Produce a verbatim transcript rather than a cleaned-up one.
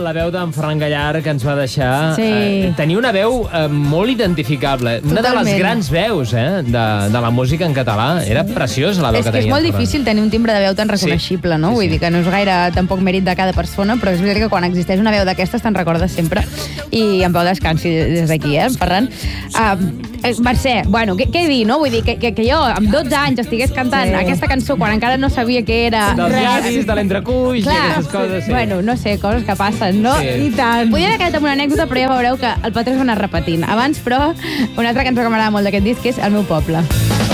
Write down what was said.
la veu d'en Ferran Gallar, que ens va deixar. Sí. Eh, tenia una veu eh, molt identificable. Una de les grans veus eh, de, de la música en català. Era preciosa la veu és que tenia. És que és molt Ferran. difícil tenir un timbre de veu tan reconeixible, sí. no? Sí, Vull sí. dir que no és gaire tampoc mèrit de cada persona, però és veritat que quan existeix una veu d'aquestes te'n recordes sempre. I en pau descansi des d'aquí, eh, Ferran? Uh, Mercè, bueno, què, què dir, no? Vull dir que, que, que jo amb dotze anys estigués cantant sí. aquesta cançó quan encara no sabia què era... Dels llavis, de l'entrecuix i aquestes coses, sí. Bueno, no sé, coses que passen, no? Sí. I tant. Podria haver quedat amb una anècdota, però ja veureu que el patró es va anar repetint. Abans, però, una altra cançó que m'agrada molt d'aquest disc és El meu poble.